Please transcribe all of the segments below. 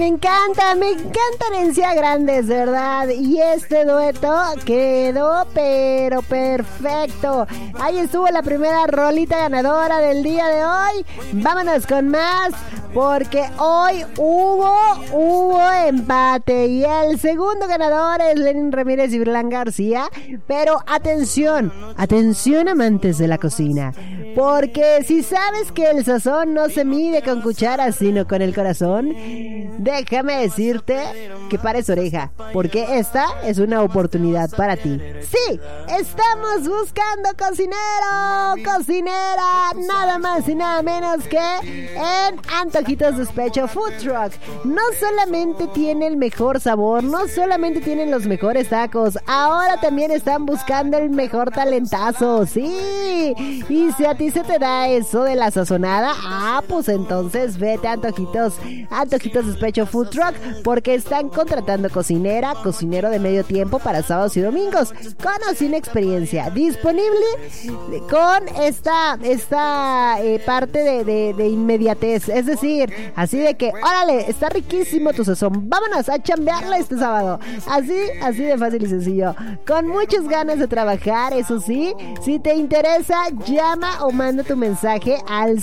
me encantan Herencia Grandes, ¿verdad? Y este dueto quedó pero perfecto. Ahí estuvo la primera rolita ganadora del día de hoy. Vámonos con más, porque hoy hubo empate y el segundo ganador es Lenin Ramírez y Virlán García. Pero atención amantes de la cocina, porque si sabes que el sazón no se mide con cucharas sino con el corazón, déjame decirte que pares oreja, porque esta es una oportunidad para ti. Sí, estamos buscando cocinera, nada más y nada menos que en Antojitos Despecho Food Truck. No solamente tiene el mejor sabor, no solamente tienen los mejores tacos, ahora también están buscando el mejor talentazo, sí. Y si a ti se te da eso de la sazonada, pues entonces vete a Antojitos Despecho Food Truck, porque están contratando cocinero de medio tiempo para sábados y domingos, con o sin experiencia, disponible con esta parte de inmediatez, es decir, así de que, órale, está riquísimo tu sazón, vámonos a chambearla este sábado, así de fácil y sencillo, con muchas ganas de trabajar. Eso sí, si te interesa, llama o manda tu mensaje al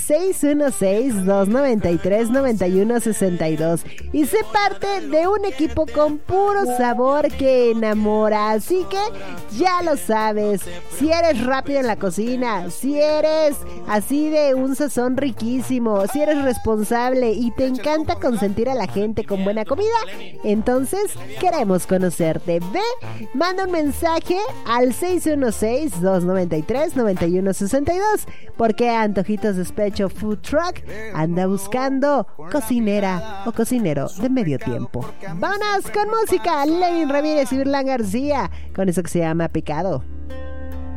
616-293-9162 y sé parte de un equipo con puro sabor que enamora. Así que ya lo sabes, si eres rápido en la cocina, si eres así de un sazón riquísimo, si eres responsable y te encanta consentir a la gente con buena comida, entonces queremos conocerte. Ve, manda un mensaje al 616-293-9162, porque Antojitos Despecho Food Truck anda buscando cocinera o cocinero de medio tiempo. Vámonos con música, Lenin Ramírez y Virlán García, con eso que se llama Pecado.